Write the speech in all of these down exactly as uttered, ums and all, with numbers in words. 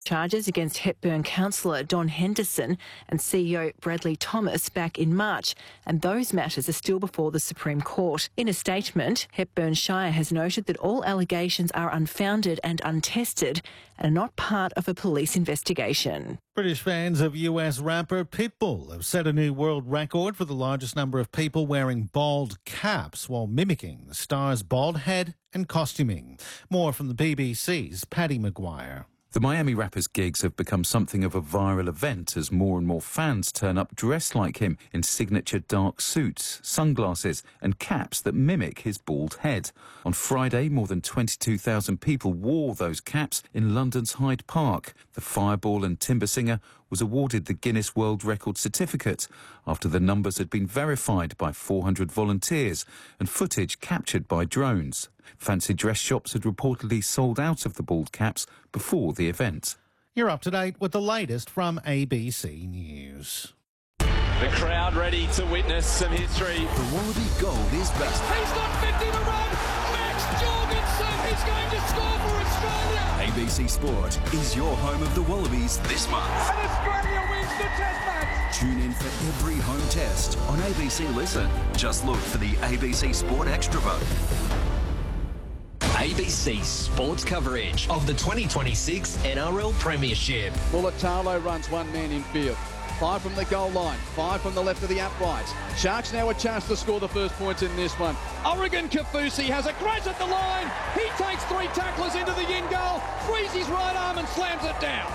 charges against Hepburn councillor Don Henderson and C E O Bradley Thomas back in March, and those matters are still before the Supreme Court. In a statement, Hepburn Shire has noted that all allegations are unfounded and untested and are not part of a police investigation. British fans of U S rapper Pitbull have set a new world record for the largest number of people wearing bald caps while mimicking the star's bald head and costuming. More from the B B C's Paddy Maguire. The Miami rapper's gigs have become something of a viral event as more and more fans turn up dressed like him in signature dark suits, sunglasses and caps that mimic his bald head. On Friday, more than twenty-two thousand people wore those caps in London's Hyde Park. The Fireball and Timber singer was awarded the Guinness World Record certificate after the numbers had been verified by four hundred volunteers and footage captured by drones. Fancy dress shops had reportedly sold out of the bald caps before the event. You're up to date with the latest from A B C News. The crowd ready to witness some history. The Wallaby Gold is back. He's got fifty to run. Max Jorgensen is going to score for Australia. A B C Sport is your home of the Wallabies this month. And Australia wins the test match. Tune in for every home test on A B C Listen. Just look for the A B C Sport Extra vote. A B C Sports coverage of the twenty twenty-six N R L Premiership. Mulatalo runs one man in field. Five from the goal line, five from the left of the uprights. Sharks now a chance to score the first points in this one. Oregon Kafusi has a crash at the line. He takes three tacklers into the in goal, frees his right arm and slams it down.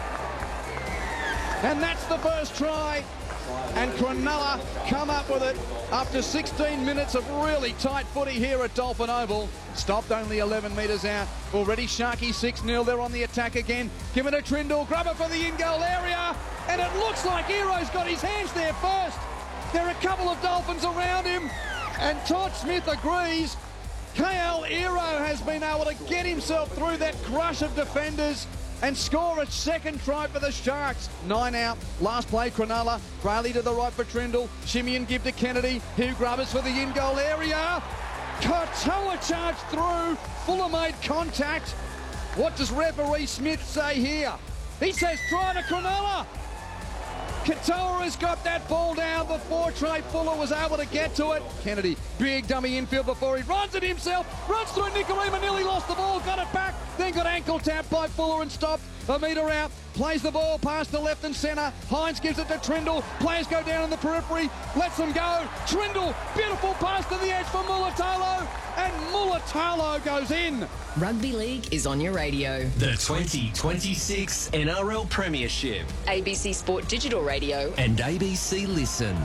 And that's the first try. And Cronulla come up with it after sixteen minutes of really tight footy here at Dolphin Oval. Stopped only eleven metres out. Already Sharky six nil. They're on the attack again. Give it a Trindle. Grab it for the in-goal area. And it looks like Hero's got his hands there first. There are a couple of Dolphins around him. And Todd Smith agrees. K L Hero has been able to get himself through that crush of defenders and score a second try for the Sharks. Nine out. Last play, Cronulla. Brayley to the right for Trindle. Shimmy and give to Kennedy. Hugh Grubbers for the in-goal area. Katoa charged through. Fuller made contact. What does referee Smith say here? He says try to Cronulla. Katoa has got that ball down before Trey Fuller was able to get to it. Kennedy, big dummy infield before he runs it himself. Runs through Nikorima, nearly lost the ball, got it back. Then got ankle tapped by Fuller and stopped. A metre out, plays the ball past the left and centre. Hines gives it to Trindle. Players go down in the periphery, lets them go. Trindle, beautiful pass to the edge for Mulatalo. And Mulatalo goes in. Rugby League is on your radio. The twenty twenty-six N R L Premiership. A B C Sport Digital Radio. And A B C Listen.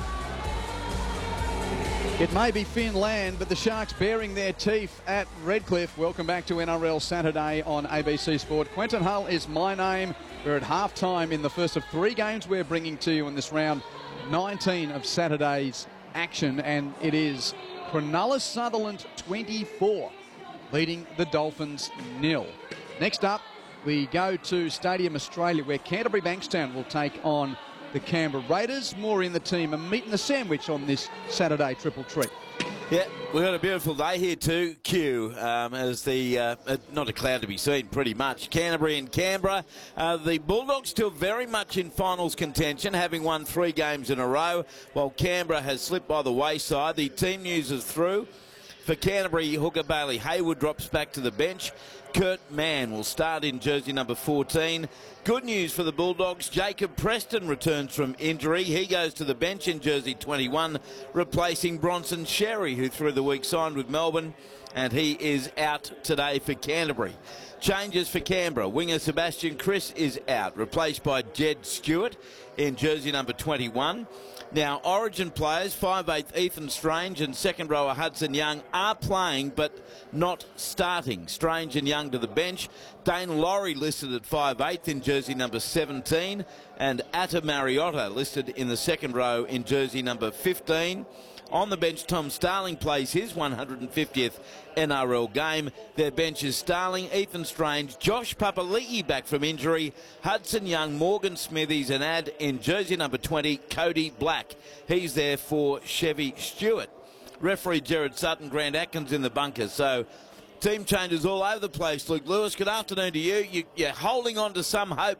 It may be Finland, but the Sharks bearing their teeth at Redcliffe. Welcome back to N R L Saturday on A B C Sport. Quentin Hull is my name. We're at half-time in the first of three games we're bringing to you in this round nineteen of Saturday's action, and it is Cronulla Sutherland twenty-four, leading the Dolphins nil. Next up, we go to Stadium Australia, where Canterbury Bankstown will take on the Canberra Raiders. More in the team, a meat and a sandwich on this Saturday triple treat. Yeah, we've got a beautiful day here too, Q, um, as the, uh, uh, not a cloud to be seen pretty much. Canterbury and Canberra. Uh, the Bulldogs still very much in finals contention, having won three games in a row, while Canberra has slipped by the wayside. The team news is through. For Canterbury, hooker Bailey Hayward drops back to the bench. Kurt Mann will start in jersey number fourteen. Good news for the Bulldogs. Jacob Preston returns from injury. He goes to the bench in jersey twenty-one, replacing Bronson Sherry, who through the week signed with Melbourne, and he is out today for Canterbury. Changes for Canberra. Winger Sebastian Chris is out, replaced by Jed Stewart in jersey number twenty-one. Now, Origin players, five eighth Ethan Strange and second rower Hudson Young are playing but not starting. Strange and Young to the bench. Dane Laurie listed at five eighth in jersey number seventeen, and Atta Mariota listed in the second row in jersey number fifteen. On the bench, Tom Starling plays his one hundred fiftieth N R L game. Their bench is Starling, Ethan Strange, Josh Papali'i back from injury, Hudson Young, Morgan Smithies, and add in jersey number twenty, Cody Black. He's there for Chevy Stewart. Referee Gerard Sutton, Grant Atkins in the bunker. So team changes all over the place. Luke Lewis, good afternoon to you. you you're holding on to some hope